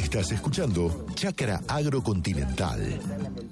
Estás escuchando Chácara Agrocontinental.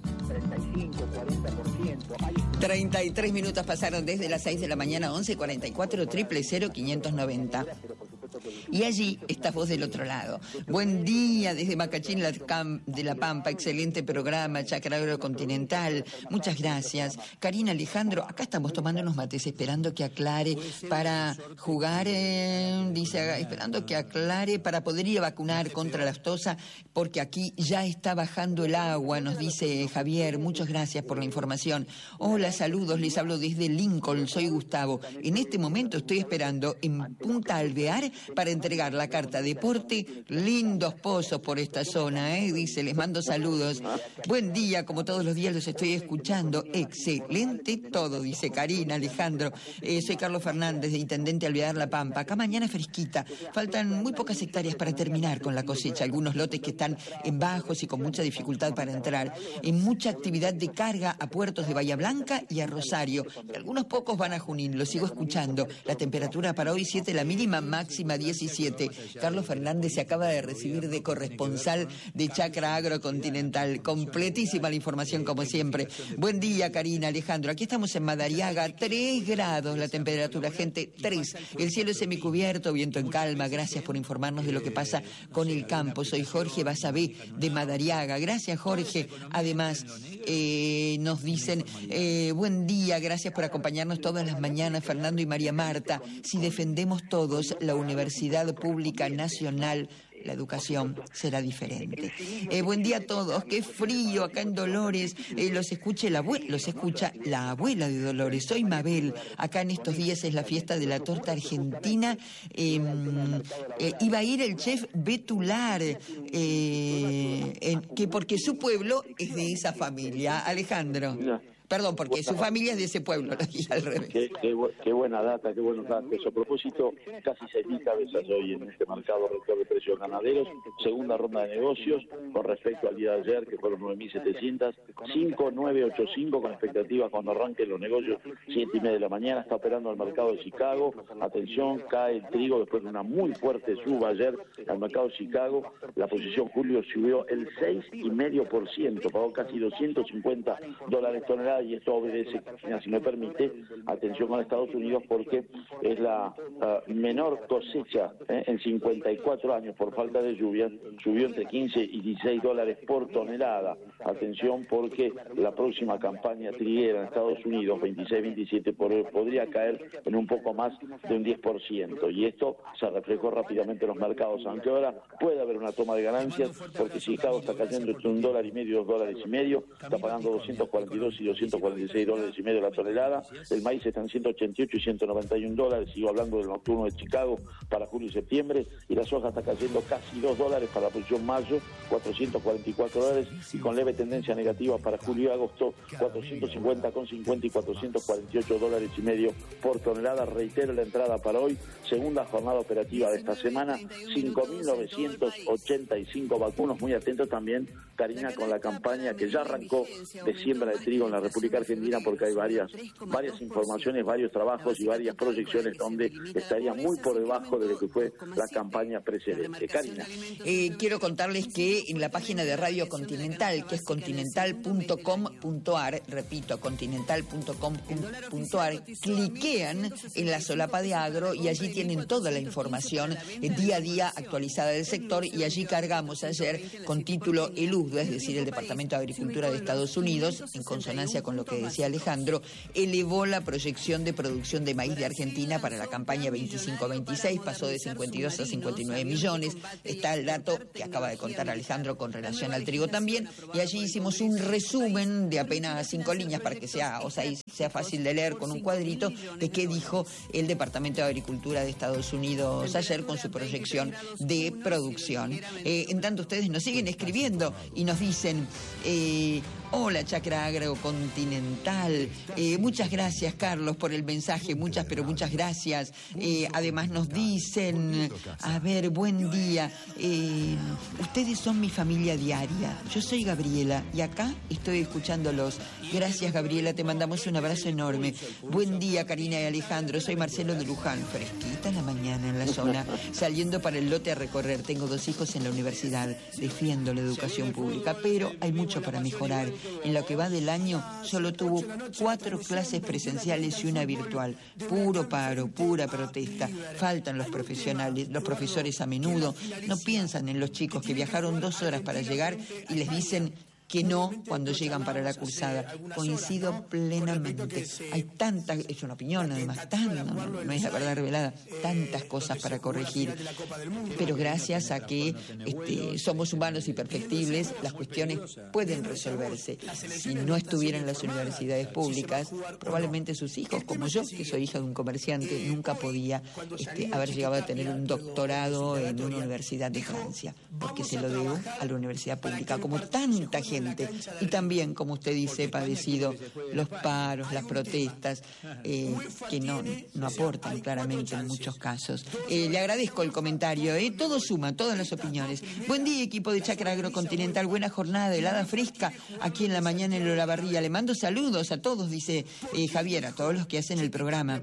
33 minutos pasaron desde las 6 de la mañana, 11:44, 000-590. Y allí está vos del otro lado. Buen día desde Macachín de la Pampa, excelente programa, Chácara Agrocontinental. Muchas gracias. Karina, Alejandro, acá estamos tomando unos mates esperando que aclare para jugar, dice, esperando que aclare para poder ir a vacunar contra la aftosa, porque aquí ya está bajando el agua, nos dice Javier. Muchas gracias por la información. Hola, saludos, les hablo desde Lincoln, soy Gustavo. En este momento estoy esperando en Punta Alvear para entregar la carta deporte. Lindos pozos por esta zona, dice, les mando saludos. Buen día, como todos los días los estoy escuchando. Excelente todo, dice Karina, Alejandro. Soy Carlos Fernández, de Intendente Alvear La Pampa. Acá mañana fresquita. Faltan muy pocas hectáreas para terminar con la cosecha. Algunos lotes que están en bajos y con mucha dificultad para entrar. En mucha actividad de carga a puertos de Bahía Blanca y a Rosario. Y algunos pocos van a Junín, lo sigo escuchando. La temperatura para hoy 7, la mínima, máxima 17. Carlos Fernández se acaba de recibir de corresponsal de Chácara Agrocontinental. Completísima la información como siempre. Buen día, Karina, Alejandro. Aquí estamos en Madariaga, 3 grados la temperatura, gente, 3. El cielo es semicubierto, viento en calma. Gracias por informarnos de lo que pasa con el campo. Soy Jorge Basabé de Madariaga. Gracias, Jorge. Además, nos dicen, buen día, gracias por acompañarnos todas las mañanas, Fernando y María Marta. Si defendemos todos la Universidad Pública Nacional, la educación será diferente. Buen día a todos. Qué frío acá en Dolores. Los escucha la abuela de Dolores. Soy Mabel. Acá en estos días es la fiesta de la torta argentina. Iba a ir el chef Betular, que porque su pueblo es de esa familia. Alejandro. No. Perdón, porque su familia es de ese pueblo, al revés. Qué buena data, qué buenos datos. A propósito, casi 6.000 cabezas hoy en este mercado rector de precios ganaderos. Segunda ronda de negocios con respecto al día de ayer, que fueron 9.700. 5.985 con expectativa cuando arranquen los negocios, 7:30 de la mañana. Está operando el mercado de Chicago. Atención, cae el trigo después de una muy fuerte suba ayer al mercado de Chicago. La posición Julio subió el 6,5%, pagó casi $250 tonelada. Y esto obedece, si me permite, atención con Estados Unidos, porque es la menor cosecha en 54 años por falta de lluvia. Subió entre 15 y $16 por tonelada. Atención, porque la próxima campaña triguera en Estados Unidos, 26-27, podría caer en un poco más de un 10%. Y esto se reflejó rápidamente en los mercados, aunque ahora puede haber una toma de ganancias, porque Chicago está cayendo entre $1.50 y $2.50, está pagando 242 y $246.50 la tonelada. El maíz está en 188 y $191. Sigo hablando del nocturno de Chicago para julio y septiembre. Y la soja está cayendo casi $2 para la posición mayo, $444. Y con leve tendencia negativa para julio y agosto, 450,50 y $448.50 por tonelada. Reitero la entrada para hoy, segunda jornada operativa de esta semana, 5.985 vacunos. Muy atentos también, Karina, con la campaña que ya arrancó de siembra de trigo en la República Argentina, porque hay varias informaciones, varios trabajos y varias proyecciones donde estaría muy por debajo de lo que fue la campaña precedente. Karina. Quiero contarles que en la página de Radio Continental, que es continental.com.ar, repito, continental.com.ar, cliquean en la solapa de agro y allí tienen toda la información día a día actualizada del sector, y allí cargamos ayer con título el USDA, es decir, el Departamento de Agricultura de Estados Unidos, en consonancia con lo que decía Alejandro, elevó la proyección de producción de maíz de Argentina para la campaña 25-26, pasó de 52 a 59 millones. Está el dato que acaba de contar Alejandro con relación al trigo también, y allí hicimos un resumen de apenas 5 líneas para que sea fácil de leer con un cuadrito de qué dijo el Departamento de Agricultura de Estados Unidos ayer con su proyección de producción. En tanto, ustedes nos siguen escribiendo y nos dicen, Hola, Chacra Agrocontinental. Muchas gracias, Carlos, por el mensaje. Muchas, pero muchas gracias. Además nos dicen, a ver, buen día. Ustedes son mi familia diaria. Yo soy Gabriela y acá estoy escuchándolos. Gracias, Gabriela, te mandamos un abrazo enorme. Buen día, Karina y Alejandro. Soy Marcelo de Luján. Fresquita la mañana en la zona, saliendo para el lote a recorrer. Tengo 2 hijos en la universidad. Defiendo la educación pública, pero hay mucho para mejorar. En lo que va del año solo tuvo 4 clases presenciales y una virtual. Puro paro, pura protesta. Faltan los profesionales, los profesores a menudo no piensan en los chicos que viajaron 2 horas para llegar y les dicen que no cuando llegan para la cursada. Coincido plenamente. Hay tantas, es una opinión además, no es la verdad revelada, tantas cosas para corregir. Pero gracias a que somos humanos y perfectibles, las cuestiones pueden resolverse. Si no estuvieran las universidades públicas, probablemente sus hijos, como yo, que soy hija de un comerciante, nunca podía haber llegado a tener un doctorado en una universidad de Francia, porque se lo debo a la universidad pública, como tanta gente. Y también, como usted dice, he padecido los paros, las protestas, que no aportan claramente en muchos casos. Le agradezco el comentario, todo suma, todas las opiniones. Buen día, equipo de Chacra Agrocontinental, buena jornada de helada fresca aquí en la mañana en Olavarría. Le mando saludos a todos, dice Javier, a todos los que hacen el programa.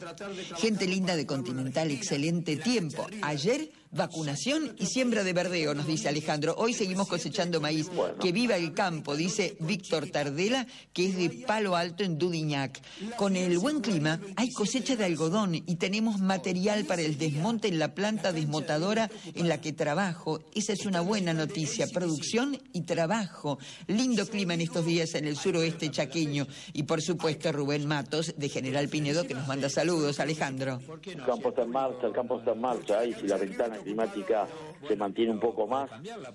Gente linda de Continental, excelente tiempo. Ayer, vacunación y siembra de verdeo, nos dice Alejandro. Hoy seguimos cosechando maíz. Bueno. Que viva el campo, dice Víctor Tardela, que es de Palo Alto en Dudignac. Con el buen clima hay cosecha de algodón y tenemos material para el desmonte en la planta desmotadora en la que trabajo. Esa es una buena noticia, producción y trabajo. Lindo clima en estos días en el suroeste chaqueño. Y por supuesto Rubén Matos de General Pinedo, que nos manda saludos. Alejandro. El campo está en marcha, y si la ventana climática se mantiene un poco más,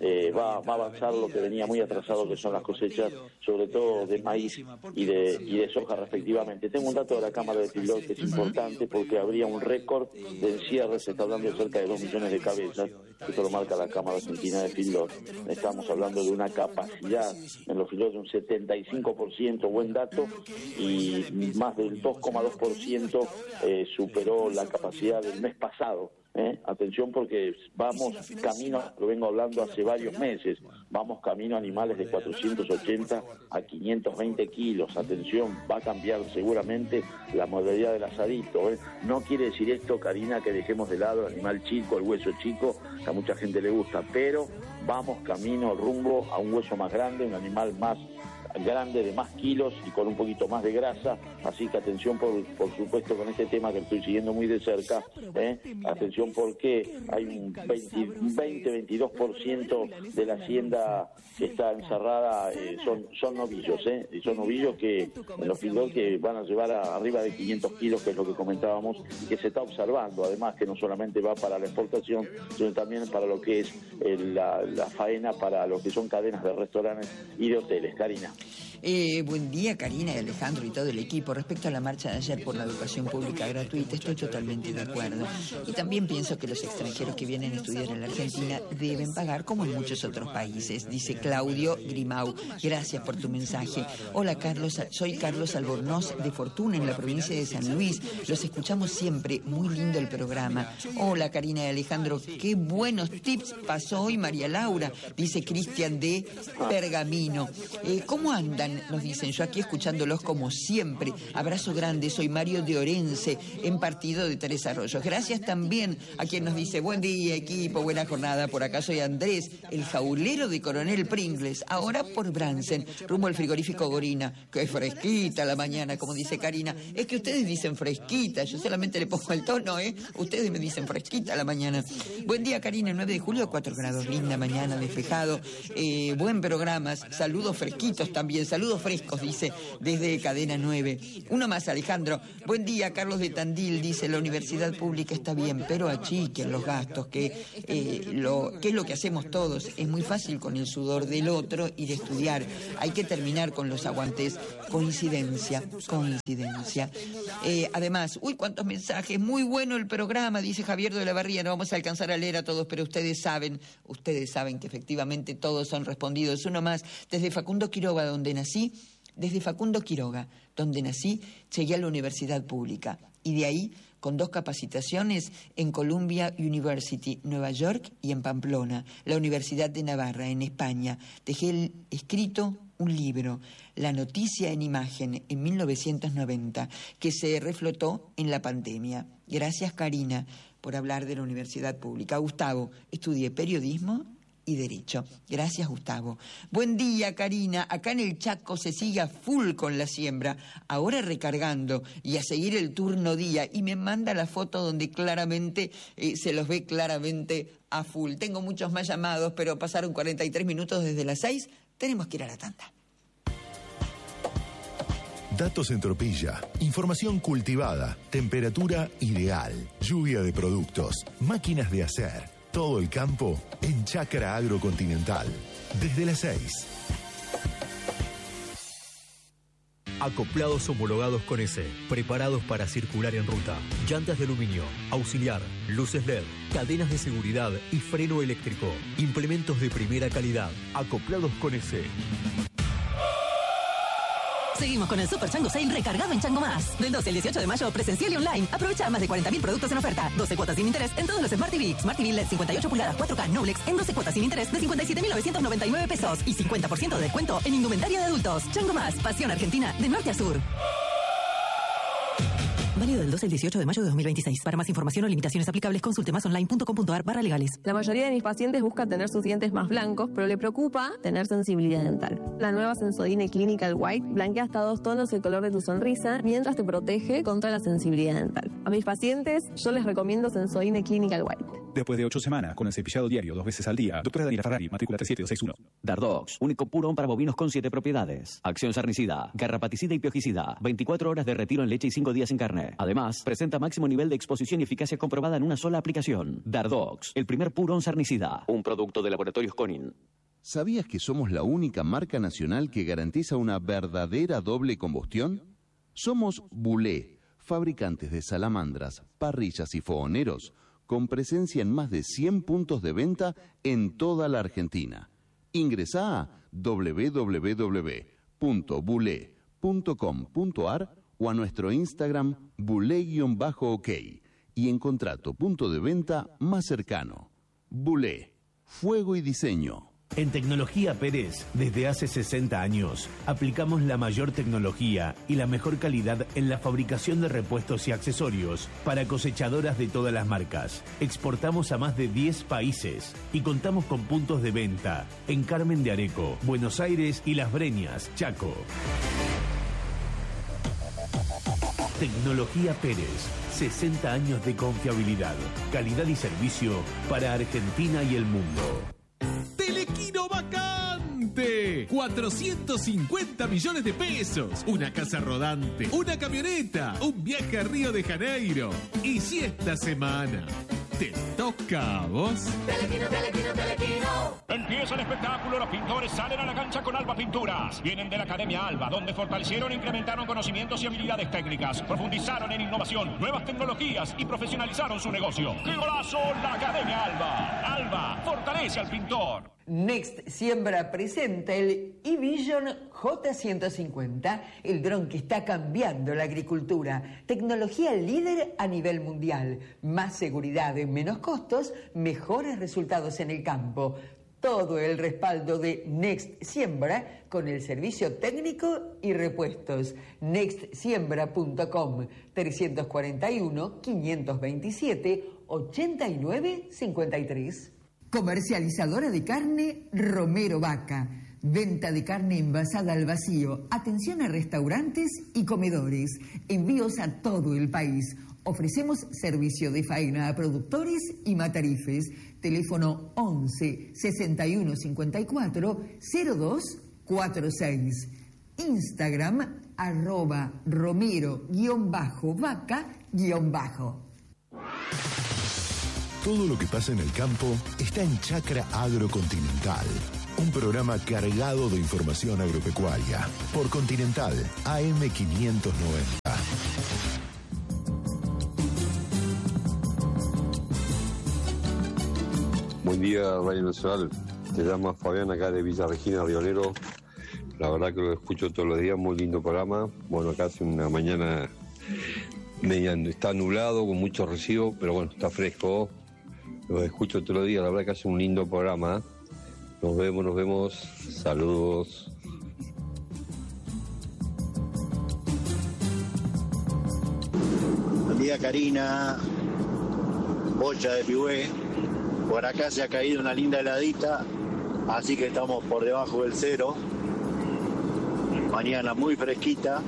va a avanzar lo que venía muy atrasado, que son las cosechas, sobre todo de maíz y de soja respectivamente. Tengo un dato de la Cámara de Filot que es importante, porque habría un récord de encierres, se está hablando de cerca de 2 millones de cabezas, esto lo marca la Cámara Argentina de Filot. Estamos hablando de una capacidad en los filots de un 75%, buen dato, y más del 2,2% superó la capacidad del mes pasado. Atención, porque vamos camino, lo vengo hablando hace varios meses, vamos camino a animales de 480 a 520 kilos. Atención, va a cambiar seguramente la modalidad del asadito. No quiere decir esto, Karina, que dejemos de lado el animal chico, el hueso chico, que a mucha gente le gusta, pero vamos camino, rumbo a un hueso más grande, un animal más grande, de más kilos y con un poquito más de grasa. Así que atención, por supuesto, con este tema que estoy siguiendo muy de cerca. Atención, porque hay un 20-22% de la hacienda que está encerrada, son novillos, y son novillos que en los filos que van a llevar arriba de 500 kilos, que es lo que comentábamos, que se está observando, además, que no solamente va para la exportación, sino también para lo que es la faena, para lo que son cadenas de restaurantes y de hoteles. Karina. Buen día, Karina y Alejandro y todo el equipo. Respecto a la marcha de ayer por la educación pública gratuita, estoy totalmente de acuerdo. Y también pienso que los extranjeros que vienen a estudiar en la Argentina deben pagar como en muchos otros países, dice Claudio Grimau. Gracias por tu mensaje. Hola, Carlos, soy Carlos Albornoz de Fortuna, en la provincia de San Luis. Los escuchamos siempre, muy lindo el programa. Hola, Karina y Alejandro, qué buenos tips pasó hoy María Laura, dice Cristian de Pergamino. ¿Cómo andan? Nos dicen, yo aquí escuchándolos como siempre. Abrazo grande, soy Mario de Orense, en Partido de Tres Arroyos. Gracias también a quien nos dice, buen día, equipo, buena jornada. Por acá soy Andrés, el jaulero de Coronel Pringles, ahora por Bransen, rumbo al frigorífico Gorina. Qué fresquita la mañana, como dice Karina. Es que ustedes dicen fresquita, yo solamente le pongo el tono, Ustedes me dicen fresquita la mañana. Buen día, Karina, 9 de julio, 4 grados, linda mañana, despejado. Buen programa, saludos fresquitos también. Saludos frescos, dice, desde Cadena 9. Uno más, Alejandro. Buen día, Carlos de Tandil, dice, la universidad pública está bien, pero achiquen los gastos, que es lo que hacemos todos. Es muy fácil con el sudor del otro ir a estudiar. Hay que terminar con los aguantes. Coincidencia. Además, cuántos mensajes. Muy bueno el programa, dice Javier de la Barría. No vamos a alcanzar a leer a todos, pero ustedes saben que efectivamente todos son respondidos. Uno más, desde Facundo Quiroga, donde nací, llegué a la universidad pública y de ahí con 2 capacitaciones en Columbia University, Nueva York, y en Pamplona, la Universidad de Navarra, en España. Dejé escrito un libro, La noticia en imagen, en 1990, que se reflotó en la pandemia. Gracias, Karina, por hablar de la universidad pública. Gustavo, estudié periodismo y Derecho. Gracias, Gustavo. Buen día, Karina. Acá en el Chaco se sigue a full con la siembra. Ahora recargando y a seguir el turno día. Y me manda la foto donde claramente se los ve claramente a full. Tengo muchos más llamados, pero pasaron 43 minutos desde las 6. Tenemos que ir a la tanda. Datos en Tropilla, información cultivada, temperatura ideal, lluvia de productos, máquinas de hacer. Todo el campo en Chácara Agrocontinental. Desde las 6. Acoplados homologados con S, preparados para circular en ruta. Llantas de aluminio, auxiliar, luces LED, cadenas de seguridad y freno eléctrico. Implementos de primera calidad. Acoplados con S. Seguimos con el Super Chango Sale recargado en Chango Más. Del 12 al 18 de mayo, presencial y online. Aprovecha más de 40.000 productos en oferta. 12 cuotas sin interés en todos los Smart TV. Smart TV LED 58 pulgadas 4K Noblex en 12 cuotas sin interés de 57.999 pesos. Y 50% de descuento en indumentaria de adultos. Chango Más, pasión argentina de norte a sur. Válido del 12 al 18 de mayo de 2026. Para más información o limitaciones aplicables, consulte masonline.com.ar/legales. La mayoría de mis pacientes busca tener sus dientes más blancos, pero le preocupa tener sensibilidad dental. La nueva Sensodyne Clinical White blanquea hasta 2 tonos el color de tu sonrisa, mientras te protege contra la sensibilidad dental. A mis pacientes, yo les recomiendo Sensodyne Clinical White. Después de 8 semanas, con el cepillado diario 2 veces al día. Doctora Daniela Ferrari, matrícula 37261. Dardox, único purón para bovinos con 7 propiedades. Acción sarnicida, garrapaticida y piojicida. 24 horas de retiro en leche y 5 días en carne. Además, presenta máximo nivel de exposición y eficacia comprobada en una sola aplicación. Dardox, el primer purón sarnicida. Un producto de Laboratorios Conin. ¿Sabías que somos la única marca nacional que garantiza una verdadera doble combustión? Somos Bulé, fabricantes de salamandras, parrillas y fogoneros, con presencia en más de 100 puntos de venta en toda la Argentina. Ingresá a www.bulé.com.ar o a nuestro Instagram bulé_ok y encontrá tu punto de venta más cercano. Bulé, fuego y diseño. En Tecnología Pérez, desde hace 60 años, aplicamos la mayor tecnología y la mejor calidad en la fabricación de repuestos y accesorios para cosechadoras de todas las marcas. Exportamos a más de 10 países y contamos con puntos de venta en Carmen de Areco, Buenos Aires y Las Breñas, Chaco. Tecnología Pérez, 60 años de confiabilidad, calidad y servicio para Argentina y el mundo. Telequino vacante, 450 millones de pesos, una casa rodante, una camioneta, un viaje a Río de Janeiro. Y si esta semana te toca a vos. Telequino, Telequino, Telequino. Empieza el espectáculo, los pintores salen a la cancha con Alba Pinturas. Vienen de la Academia Alba, donde fortalecieron e incrementaron conocimientos y habilidades técnicas, profundizaron en innovación, nuevas tecnologías y profesionalizaron su negocio. ¡Qué golazo! La Academia Alba. Alba fortalece al pintor. Next Siembra presenta el eVision J150, el dron que está cambiando la agricultura. Tecnología líder a nivel mundial. Más seguridad, menos costos, mejores resultados en el campo. Todo el respaldo de Next Siembra con el servicio técnico y repuestos. Nextsiembra.com 341-527-8953. Comercializadora de carne Romero Vaca. Venta de carne envasada al vacío. Atención a restaurantes y comedores. Envíos a todo el país. Ofrecemos servicio de faena a productores y matarifes. Teléfono 11 61 54 02 46. Instagram, @Romero_vaca_. Todo lo que pasa en el campo está en Chacra Agrocontinental, un programa cargado de información agropecuaria por Continental AM 590. Buen día, Radio Nacional. Te llama Fabián acá de Villa Regina, Río Negro. La verdad que lo escucho todos los días, muy lindo programa. Bueno, acá hace una mañana está nublado, con mucho recibo, pero bueno, está fresco. Los escucho todos los días, la verdad que hace un lindo programa. Nos vemos. Saludos. Buen día, Karina. Bocha de Pigüé. Por acá se ha caído una linda heladita, así que estamos por debajo del 0. Mañana muy fresquita.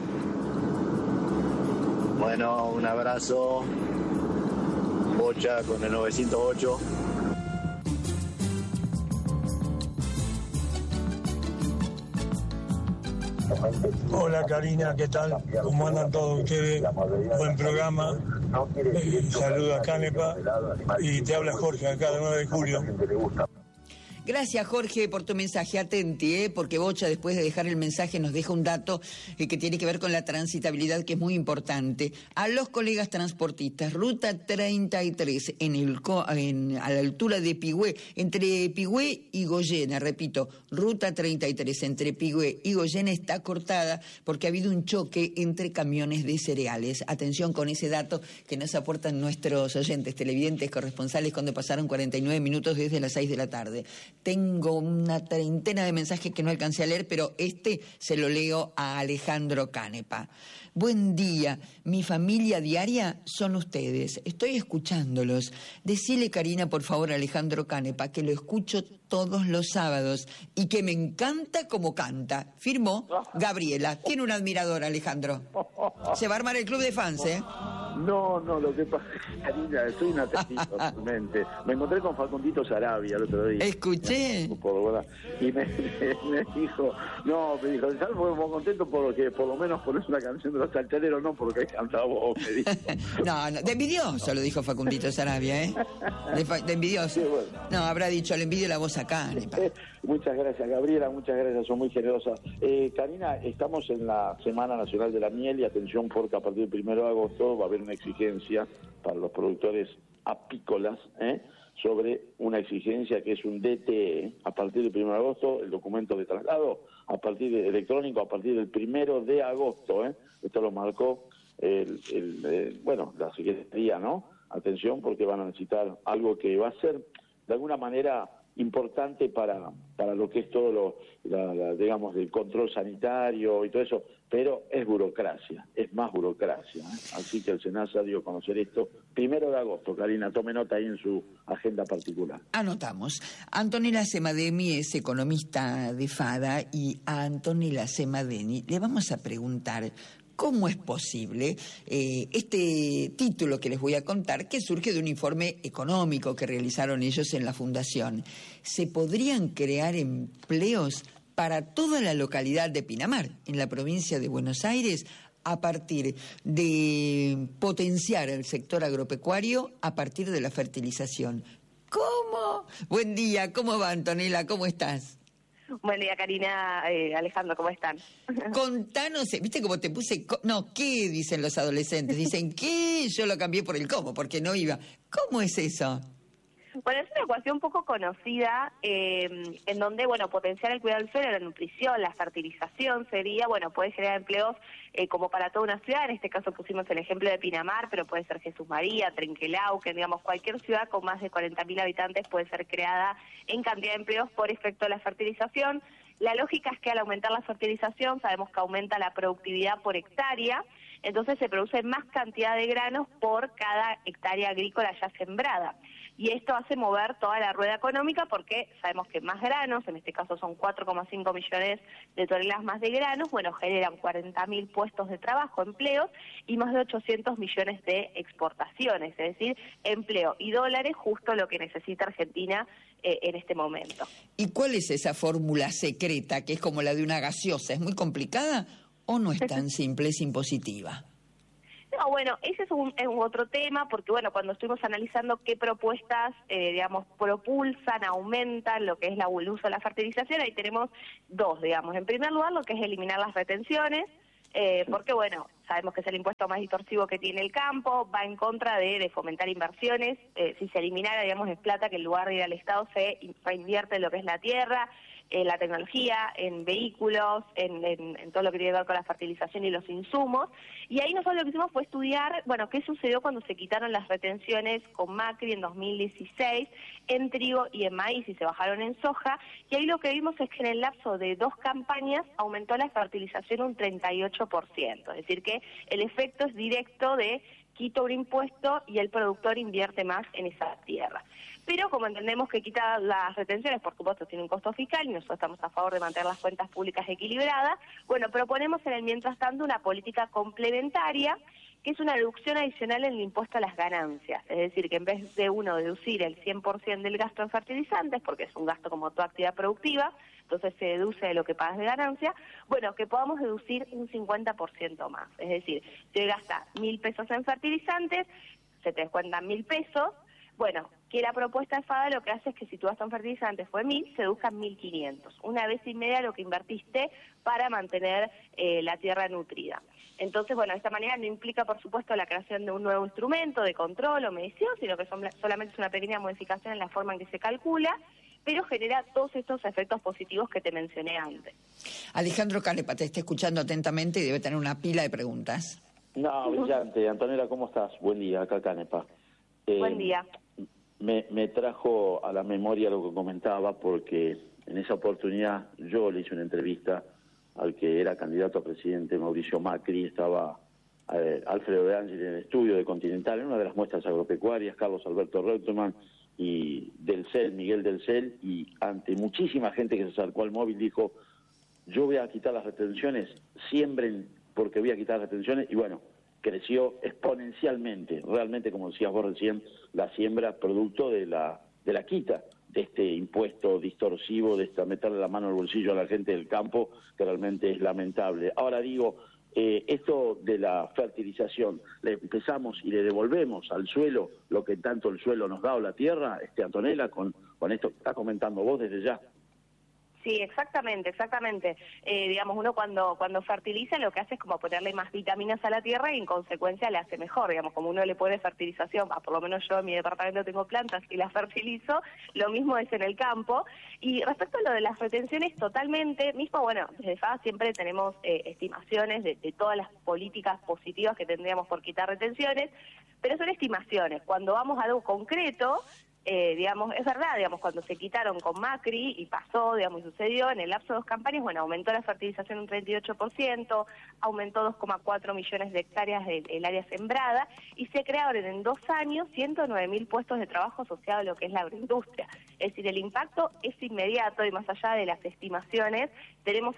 Bueno, un abrazo. Bocha con el 908. Hola Karina, ¿qué tal? ¿Cómo andan todos ustedes? Buen programa. Saludo a Canepa y te habla Jorge acá de 9 de julio. Gracias, Jorge, por tu mensaje. Atenti, porque Bocha, después de dejar el mensaje, nos deja un dato que tiene que ver con la transitabilidad, que es muy importante. A los colegas transportistas, ruta 33, a la altura de Pigüé, entre Pigüé y Goyena, repito, ruta 33, entre Pigüé y Goyena está cortada porque ha habido un choque entre camiones de cereales. Atención con ese dato que nos aportan nuestros oyentes, televidentes, corresponsales, cuando pasaron 49 minutos desde las 6 de la tarde. Tengo una treintena de mensajes que no alcancé a leer, pero se lo leo a Alejandro Canepa. Buen día, mi familia diaria son ustedes. Estoy escuchándolos. Decile, Karina, por favor, a Alejandro Canepa, que lo escucho todos los sábados y que me encanta como canta. Firmó Gabriela. Tiene un admirador, Alejandro. Se va a armar el club de fans, ¿eh? No, lo que pasa es que, Karina, soy una atentito realmente. Me encontré con Facundito Sarabia el otro día. Escuché. Y me dijo, salvo muy contento porque por lo menos pones una canción de los saltereros, no porque cantaba vos, me dijo. No, de envidioso lo dijo Facundito Sarabia, ¿eh? De envidioso. Sí, bueno. No, habrá dicho, le envidio la voz acá. Muchas gracias, Gabriela, muchas gracias, son muy generosas. Karina, estamos en la Semana Nacional de la Miel y atención porque a partir del 1 de agosto va a haber una exigencia para los productores apícolas, sobre una exigencia que es un DTE. A partir del 1 de agosto, el documento de traslado electrónico a partir del 1 de agosto. Esto lo marcó la Secretaría, ¿no? Atención porque van a necesitar algo que va a ser de alguna manera importante para lo que es todo digamos, el control sanitario y todo eso, pero es burocracia, es más burocracia. Así que el SENASA dio a conocer esto 1 de agosto. Karina, tome nota ahí en su agenda particular. Anotamos. Antonella Semadeni es economista de FADA y a Antonella Semadeni le vamos a preguntar ¿cómo es posible este título que les voy a contar, que surge de un informe económico que realizaron ellos en la Fundación? ¿Se podrían crear empleos para toda la localidad de Pinamar, en la provincia de Buenos Aires, a partir de potenciar el sector agropecuario a partir de la fertilización? ¿Cómo? Buen día, ¿cómo va, Antonella? ¿Cómo estás? Buen día, Karina, Alejandro, ¿cómo están? Contanos, ¿viste cómo te puse? ¿Qué dicen los adolescentes? Dicen, ¿qué? Yo lo cambié por el cómo, porque no iba. ¿Cómo es eso? Bueno, es una ecuación poco conocida, en donde, potenciar el cuidado del suelo, la nutrición, la fertilización sería, puede generar empleos como para toda una ciudad. En este caso pusimos el ejemplo de Pinamar, pero puede ser Jesús María, Trenquelauquen, digamos, cualquier ciudad con más de 40.000 habitantes puede ser creada en cantidad de empleos por efecto de la fertilización. La lógica es que al aumentar la fertilización sabemos que aumenta la productividad por hectárea, entonces se produce más cantidad de granos por cada hectárea agrícola ya sembrada. Y esto hace mover toda la rueda económica porque sabemos que más granos, en este caso son 4,5 millones de toneladas más de granos, generan 40.000 puestos de trabajo, empleos, y más de 800 millones de exportaciones, es decir, empleo y dólares, justo lo que necesita Argentina en este momento. ¿Y cuál es esa fórmula secreta que es como la de una gaseosa? ¿Es muy complicada o no es tan simple, es impositiva? No, bueno, ese es un otro tema, porque bueno, cuando estuvimos analizando qué propuestas, digamos, propulsan, aumentan lo que es el uso de la fertilización, ahí tenemos dos, digamos. En primer lugar, lo que es eliminar las retenciones, porque bueno, sabemos que es el impuesto más distorsivo que tiene el campo, va en contra de fomentar inversiones. Si se eliminara, digamos, es plata que en lugar de ir al Estado se invierte en lo que es la tierra, en la tecnología, en vehículos, en todo lo que tiene que ver con la fertilización y los insumos. Y ahí nosotros lo que hicimos fue estudiar, bueno, qué sucedió cuando se quitaron las retenciones con Macri en 2016 en trigo y en maíz y se bajaron en soja. Y ahí lo que vimos es que en el lapso de 2 campañas aumentó la fertilización un 38%. Es decir, que el efecto es directo de quito un impuesto y el productor invierte más en esa tierra. Pero como entendemos que quitar las retenciones, por supuesto, tiene un costo fiscal y nosotros estamos a favor de mantener las cuentas públicas equilibradas, bueno, proponemos en el mientras tanto una política complementaria que es una deducción adicional en el impuesto a las ganancias. Es decir, que en vez de uno deducir el 100% del gasto en fertilizantes, porque es un gasto como toda actividad productiva, entonces se deduce de lo que pagas de ganancia, bueno, que podamos deducir un 50% más. Es decir, si gasta 1.000 pesos en fertilizantes, se te descuentan 1.000 pesos. Bueno, que la propuesta de FADA lo que hace es que si tu gasto en fertilizantes fue 1.000, se deduzcan 1.500. Una vez y media lo que invertiste para mantener la tierra nutrida. Entonces, bueno, de esta manera no implica, por supuesto, la creación de un nuevo instrumento de control o medición, sino que solamente es una pequeña modificación en la forma en que se calcula, pero genera todos estos efectos positivos que te mencioné antes. Alejandro Canepa te está escuchando atentamente y debe tener una pila de preguntas. No, brillante. Antonella, ¿cómo estás? Buen día, acá Canepa. Buen día. Me trajo a la memoria lo que comentaba, porque en esa oportunidad yo le hice una entrevista al que era candidato a presidente, Mauricio Macri. Estaba Alfredo de Ángel en el estudio de Continental, en una de las muestras agropecuarias, Carlos Alberto Reutemann y Miguel del Cel, y ante muchísima gente que se acercó al móvil dijo: yo voy a quitar las retenciones, siembren porque voy a quitar las retenciones, y bueno, creció exponencialmente, realmente, como decías vos recién, la siembra producto de la quita de este impuesto distorsivo, de meterle la mano al bolsillo a la gente del campo, que realmente es lamentable. Ahora digo, esto de la fertilización, le empezamos y le devolvemos al suelo lo que tanto el suelo nos da o la tierra, Antonella, con esto que está comentando vos desde ya. Sí, exactamente. Digamos, uno cuando fertiliza lo que hace es como ponerle más vitaminas a la tierra y en consecuencia le hace mejor. Digamos, como uno le pone fertilización, por lo menos yo en mi departamento tengo plantas y las fertilizo, lo mismo es en el campo. Y respecto a lo de las retenciones, totalmente, mismo, bueno, desde FADA siempre tenemos estimaciones de todas las políticas positivas que tendríamos por quitar retenciones, pero son estimaciones. Cuando vamos a algo concreto, digamos, es verdad, digamos, cuando se quitaron con Macri y pasó, digamos, y sucedió, en el lapso de 2 campañas, bueno, aumentó la fertilización un 38%, aumentó 2,4 millones de hectáreas del área sembrada y se crearon en 2 años 109.000 puestos de trabajo asociados a lo que es la agroindustria. Es decir, el impacto es inmediato y más allá de las estimaciones, tenemos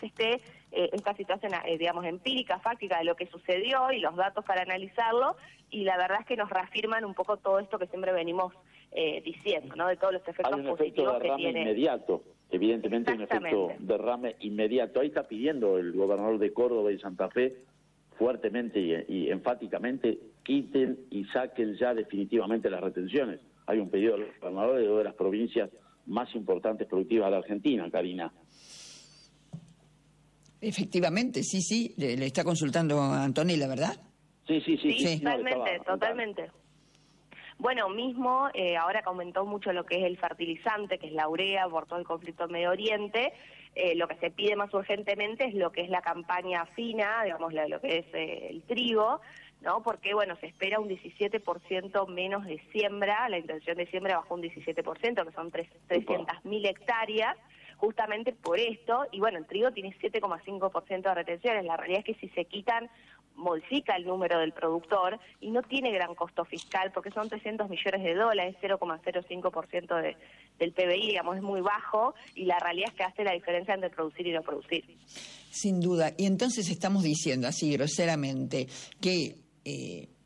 esta situación, digamos, empírica, fáctica de lo que sucedió y los datos para analizarlo, y la verdad es que nos reafirman un poco todo esto que siempre venimos diciendo, ¿no? De todos los efectos positivos que tiene. Hay un efecto derrame inmediato, evidentemente un efecto derrame inmediato. Ahí está pidiendo el gobernador de Córdoba y Santa Fe fuertemente y enfáticamente: quiten y saquen ya definitivamente las retenciones. Hay un pedido del gobernador de 2 de las provincias más importantes productivas de la Argentina, Karina. Efectivamente, sí, le está consultando a Antonella, ¿verdad? Sí, totalmente. Bueno, mismo, ahora que aumentó mucho lo que es el fertilizante, que es la urea, por todo el conflicto en Medio Oriente, lo que se pide más urgentemente es lo que es la campaña fina, digamos, lo que es el trigo, ¿no? Porque, bueno, se espera un 17% menos de siembra, la intención de siembra bajó un 17%, que son 300.000 hectáreas, justamente por esto, y bueno, el trigo tiene 7,5% de retenciones. La realidad es que si se quitan, modifica el número del productor y no tiene gran costo fiscal porque son $300 millones, 0,05% del PBI, digamos, es muy bajo, y la realidad es que hace la diferencia entre producir y no producir. Sin duda. Y entonces estamos diciendo así groseramente que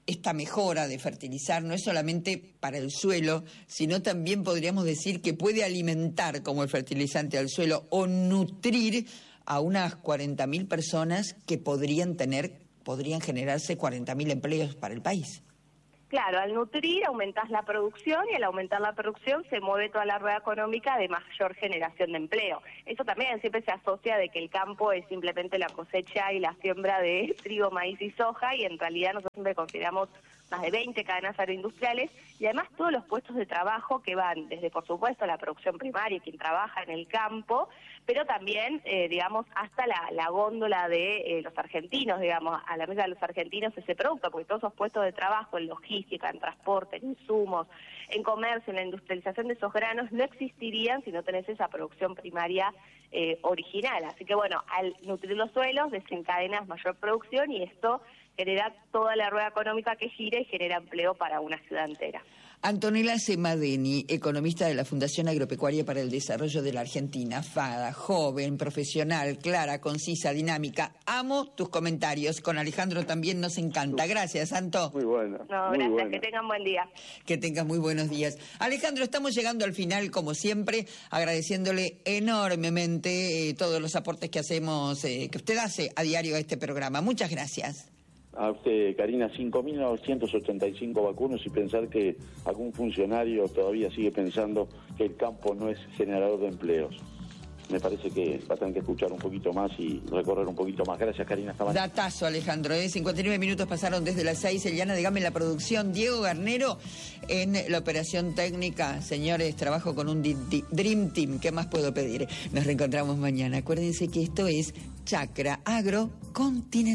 esta mejora de fertilizar no es solamente para el suelo, sino también podríamos decir que puede alimentar como el fertilizante al suelo o nutrir a unas 40.000 personas que podrían generarse 40.000 empleos para el país. Claro, al nutrir aumentás la producción y al aumentar la producción se mueve toda la rueda económica de mayor generación de empleo. Eso también siempre se asocia de que el campo es simplemente la cosecha y la siembra de trigo, maíz y soja, y en realidad nosotros siempre consideramos más de 20 cadenas agroindustriales y además todos los puestos de trabajo que van desde, por supuesto, la producción primaria, quien trabaja en el campo, pero también, digamos, hasta la góndola de los argentinos, digamos, a la mesa de los argentinos ese producto, porque todos esos puestos de trabajo en logística, en transporte, en insumos, en comercio, en la industrialización de esos granos, no existirían si no tenés esa producción primaria original. Así que, bueno, al nutrir los suelos desencadenas mayor producción y esto genera toda la rueda económica que gira y genera empleo para una ciudad entera. Antonella Semadeni, economista de la Fundación Agropecuaria para el Desarrollo de la Argentina, FADA, joven, profesional, clara, concisa, dinámica. Amo tus comentarios. Con Alejandro también nos encanta. Gracias, Anto. Muy bueno. No, muy gracias. Buena. Que tengan buen día. Que tengas muy buenos días. Alejandro, estamos llegando al final, como siempre, agradeciéndole enormemente todos los aportes que hacemos, que usted hace a diario a este programa. Muchas gracias. A usted, Karina, 5.985 vacunos y pensar que algún funcionario todavía sigue pensando que el campo no es generador de empleos. Me parece que va a tener que escuchar un poquito más y recorrer un poquito más. Gracias, Karina. Hasta mañana. Datazo, Alejandro. 59 minutos pasaron desde las 6. Eliana Degame en la producción. Diego Garnero en la operación técnica. Señores, trabajo con un Dream Team. ¿Qué más puedo pedir? Nos reencontramos mañana. Acuérdense que esto es Chakra Agro Continental.